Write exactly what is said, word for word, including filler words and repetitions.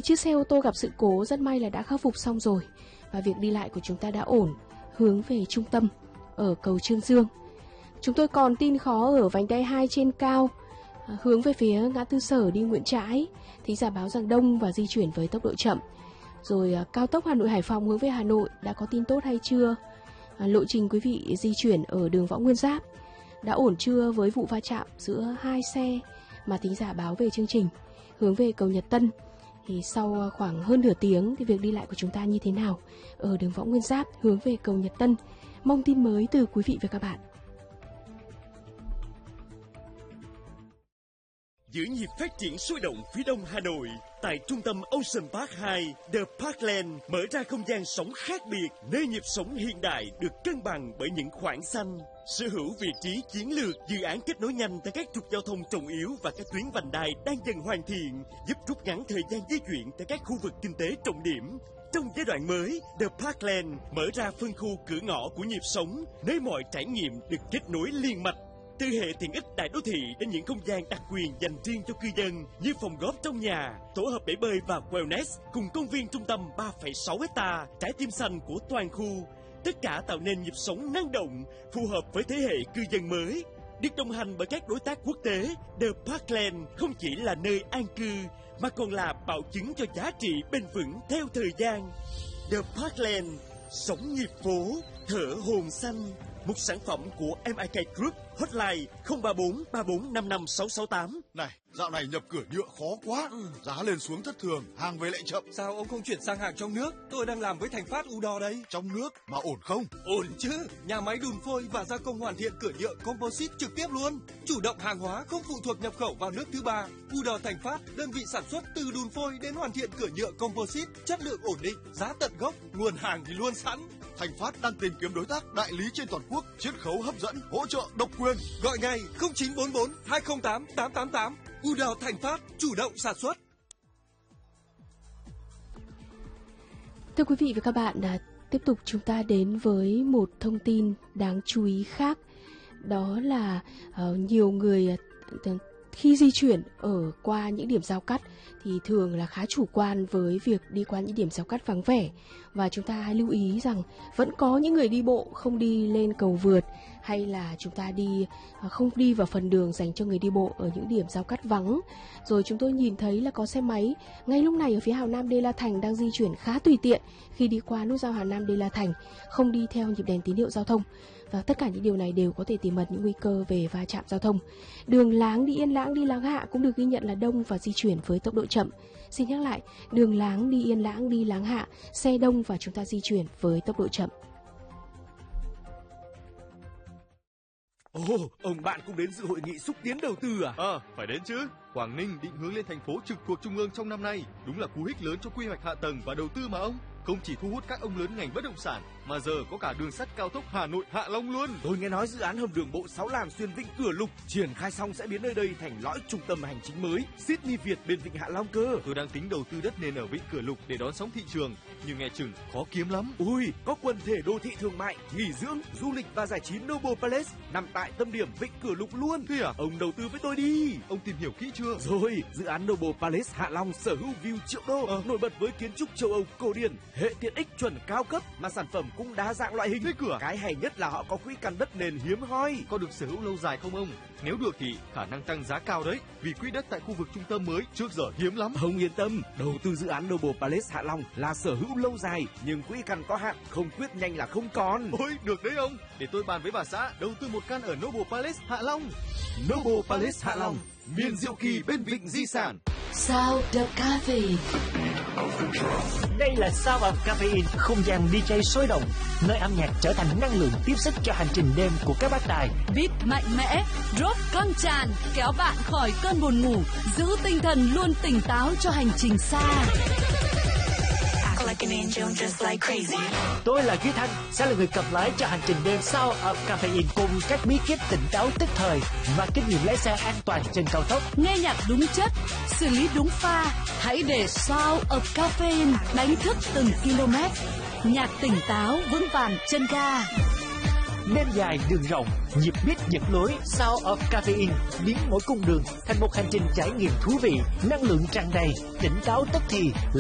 chiếc xe ô tô gặp sự cố rất may là đã khắc phục xong rồi và việc đi lại của chúng ta đã ổn, hướng về trung tâm ở cầu Trương Dương. Chúng tôi còn tin khó ở vành đai hai trên cao, hướng về phía ngã tư Sở đi Nguyễn Trãi, thính giả báo rằng đông và di chuyển với tốc độ chậm. Rồi cao tốc Hà Nội Hải Phòng hướng về Hà Nội đã có tin tốt hay chưa? À, lộ trình quý vị di chuyển ở đường Võ Nguyên Giáp đã ổn chưa với vụ va chạm giữa hai xe mà thính giả báo về chương trình hướng về cầu Nhật Tân? Thì sau khoảng hơn nửa tiếng thì việc đi lại của chúng ta như thế nào ở đường Võ Nguyên Giáp hướng về cầu Nhật Tân? Mong tin mới từ quý vị và các bạn. Giữ nhịp phát triển sôi động phía đông Hà Nội, tại trung tâm Ocean Park hai, The Parkland mở ra không gian sống khác biệt, nơi nhịp sống hiện đại được cân bằng bởi những khoảng xanh. Sở hữu vị trí chiến lược, dự án kết nối nhanh tại các trục giao thông trọng yếu và các tuyến vành đai đang dần hoàn thiện, giúp rút ngắn thời gian di chuyển tại các khu vực kinh tế trọng điểm. Trong giai đoạn mới, The Parkland mở ra phân khu cửa ngõ của nhịp sống, nơi mọi trải nghiệm được kết nối liên mạch. Từ hệ tiện ích đại đô thị đến những không gian đặc quyền dành riêng cho cư dân như phòng golf trong nhà, tổ hợp bể bơi và wellness cùng công viên trung tâm ba phẩy sáu héc-ta, trái tim xanh của toàn khu. Tất cả tạo nên nhịp sống năng động, phù hợp với thế hệ cư dân mới. Được đồng hành bởi các đối tác quốc tế, The Parkland không chỉ là nơi an cư mà còn là bảo chứng cho giá trị bền vững theo thời gian. The Parkland, sống nhịp phố, thở hồn xanh. Một sản phẩm của em i ca Group, hotline không ba bốn ba bốn năm năm sáu sáu tám. Này, dạo này nhập cửa nhựa khó quá, ừ. Giá lên xuống thất thường, hàng về lại chậm. Sao ông không chuyển sang hàng trong nước? Tôi đang làm với Thành Phát Udor đây. Trong nước mà ổn không? Ổn chứ, nhà máy đun phôi và gia công hoàn thiện cửa nhựa composite trực tiếp luôn. Chủ động hàng hóa không phụ thuộc nhập khẩu vào nước thứ ba. Udor Thành Phát, đơn vị sản xuất từ đun phôi đến hoàn thiện cửa nhựa composite, chất lượng ổn định, giá tận gốc, nguồn hàng thì luôn sẵn. Thành Phát đang tìm kiếm đối tác đại lý trên toàn quốc, chiết khấu hấp dẫn, hỗ trợ độc quyền. Gọi ngay không chín bốn bốn hai không tám tám tám tám. Udor Thành Phát, chủ động sản xuất. Thưa quý vị và các bạn, à, tiếp tục chúng ta đến với một thông tin đáng chú ý khác. Đó là uh, nhiều người uh, khi di chuyển ở qua những điểm giao cắt thì thường là khá chủ quan với việc đi qua những điểm giao cắt vắng vẻ. Và chúng ta hãy lưu ý rằng vẫn có những người đi bộ không đi lên cầu vượt, hay là chúng ta đi không đi vào phần đường dành cho người đi bộ ở những điểm giao cắt vắng. Rồi chúng tôi nhìn thấy là có xe máy ngay lúc này ở phía Hào Nam Đê La Thành đang di chuyển khá tùy tiện khi đi qua nút giao Hào Nam Đê La Thành, không đi theo nhịp đèn tín hiệu giao thông. Và tất cả những điều này đều có thể tiềm ẩn những nguy cơ về va chạm giao thông. Đường Láng đi Yên Lãng đi Láng Hạ cũng được ghi nhận là đông và di chuyển với tốc độ chậm. Xin nhắc lại, đường Láng đi Yên Lãng đi Láng Hạ, xe đông và chúng ta di chuyển với tốc độ chậm. Ồ, oh, ông bạn cũng đến dự hội nghị xúc tiến đầu tư à? Ờ, à, phải đến chứ. Quảng Ninh định hướng lên thành phố trực thuộc trung ương trong năm nay, đúng là cú hích lớn cho quy hoạch hạ tầng và đầu tư mà ông. Không chỉ thu hút các ông lớn ngành bất động sản, mà giờ có cả đường sắt cao tốc Hà Nội Hạ Long luôn. Tôi nghe nói dự án hầm đường bộ sáu làn xuyên Vịnh Cửa Lục triển khai xong sẽ biến nơi đây thành lõi trung tâm hành chính mới Sydney Việt bên Vịnh Hạ Long cơ. Tôi đang tính đầu tư đất nền ở Vịnh Cửa Lục để đón sóng thị trường, nhưng nghe chừng khó kiếm lắm. Ui, có quần thể đô thị thương mại, nghỉ dưỡng, du lịch và giải trí Noble Palace nằm tại tâm điểm Vịnh Cửa Lục luôn. Thế à? Ông đầu tư với tôi đi. Ông tìm hiểu kỹ chưa? Rồi, dự án Noble Palace Hạ Long sở hữu view triệu đô, ờ. nổi bật với kiến trúc châu Âu cổ điển, hệ tiện ích chuẩn cao cấp mà sản phẩm cũng đa dạng loại hình. Thế cửa. Cái hay nhất là họ có quỹ căn đất nền hiếm hoi. Có được sở hữu lâu dài không ông? Nếu được thì khả năng tăng giá cao đấy, vì quỹ đất tại khu vực trung tâm mới trước giờ hiếm lắm. Ông yên tâm, đầu tư dự án Noble Palace Hạ Long là sở hữu lâu dài, nhưng quỹ căn có hạn, không quyết nhanh là không còn. Ôi, được đấy ông. Để tôi bàn với bà xã đầu tư một căn ở Noble Palace Hạ Long. Noble Palace Hạ Long, miền diệu kỳ bên vịnh di sản. Sound of Caffeine. Đây là Sound of Caffeine, không gian đi jay sôi động, nơi âm nhạc trở thành năng lượng tiếp sức cho hành trình đêm của các bác tài. Beat mạnh mẽ, drop căng tràn, kéo bạn khỏi cơn buồn ngủ, giữ tinh thần luôn tỉnh táo cho hành trình xa. Tôi là Duy Thanh, sẽ là người cầm lái cho hành trình đêm Sound of Caffeine cùng các bí kíp tỉnh táo tức thời và kinh nghiệm lái xe an toàn trên cao tốc. Nghe nhạc đúng chất, xử lý đúng pha, hãy để Sound of Caffeine đánh thức từng km. Nhạc tỉnh táo vững vàng chân ga. Đêm dài đường rộng, nhịp beat giật lối. Sound of Caffeine biến mỗi cung đường thành một hành trình trải nghiệm thú vị, năng lượng tràn đầy, tỉnh táo tức thì.